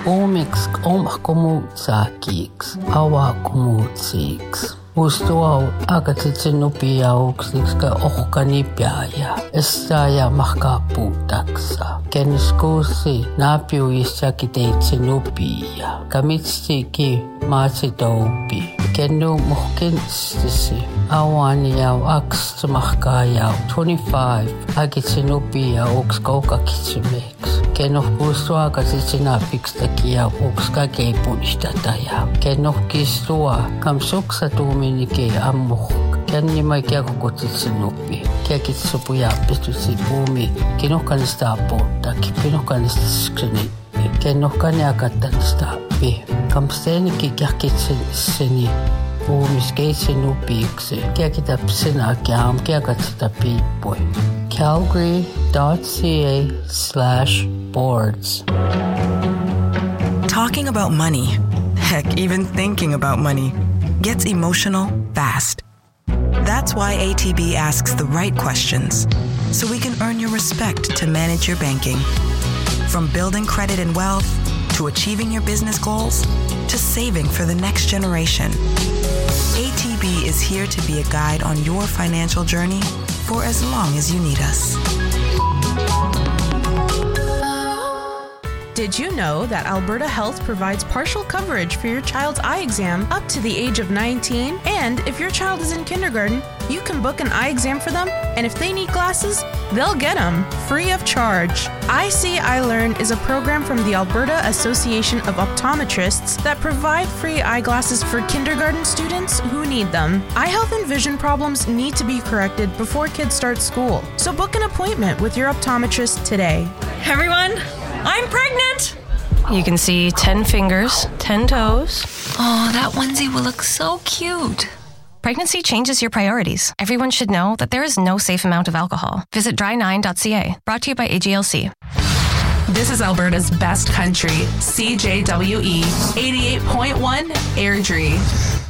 Omiksi omakomuutsaakiksi, avakomuutsiiksi. Ustuau agatsitsinupijauksiksi ohkanipiaja, estaaja mahkaapuutaksa. Kenniskuusi naapiuissakiteitsinupija, kamitsiki maatsitoupi. Kennu muhkinstisi, awaniau akstumahkaajau 25, agitsinupija ukskaukakitsimeks. Kennoh puustua agatsitsinapikstakia ukskakeipunistataja. Kennoh kistua kamsuksatuuminike ammuh. Kennimai kiakukutsitsinuppi. Kiakitsupujaappistusi puumi. Kinohkanistaapuutta. Kinohkanistiskini. Kennohkaniakattanistaapi. Kamsteeniki kiakitsini. Puumiskeitsinuppiiksi. Kiakitapsinakiam kiakatsitapiippui. Calgary.ca/boards. Talking about money, heck, even thinking about money, gets emotional fast. That's why ATB asks the right questions, so we can earn your respect to manage your banking. From building credit and wealth, to achieving your business goals, to saving for the next generation. ATB is here to be a guide on your financial journey for as long as you need us. Did you know that Alberta Health provides partial coverage for your child's eye exam up to the age of 19? And if your child is in kindergarten, you can book an eye exam for them, and if they need glasses, they'll get them free of charge. I See, I Learn is a program from the Alberta Association of Optometrists that provide free eyeglasses for kindergarten students who need them. Eye health and vision problems need to be corrected before kids start school, so book an appointment with your optometrist today. Everyone, I'm pregnant! You can see 10 fingers, 10 toes. Oh, that onesie will look so cute. Pregnancy changes your priorities. Everyone should know that there is no safe amount of alcohol. Visit dry9.ca. Brought to you by AGLC. This is Alberta's best country, CJWE 88.1 Airdrie.